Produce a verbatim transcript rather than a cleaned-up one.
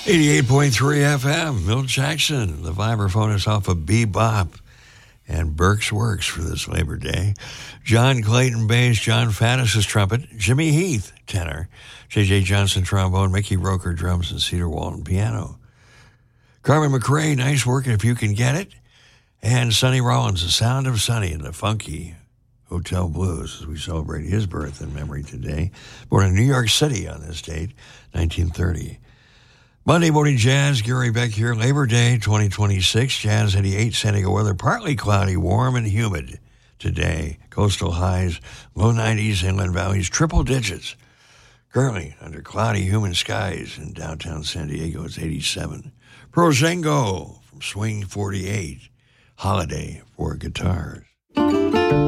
eighty-eight point three F M, Milt Jackson. The vibraphone is off of Bebop and Burke's Works for this Labor Day. John Clayton bass, John Faddis is trumpet, Jimmy Heath tenor, J J Johnson trombone, Mickey Roker drums, and Cedar Walton piano. Carmen McRae, Nice Work If You Can Get It, and Sonny Rollins, The Sound of Sonny and the Funky Hotel Blues, as we celebrate his birth and memory today. Born in New York City on this date, nineteen thirty. Monday Morning Jazz, Gary Beck here. Labor Day twenty twenty-six, Jazz eighty-eight, San Diego weather, partly cloudy, warm and humid today. Coastal highs, low nineties, inland valleys, triple digits. Currently under cloudy, humid skies in downtown San Diego, it's eighty-seven. Prozengo from Swing forty-eight, Holiday for Guitars.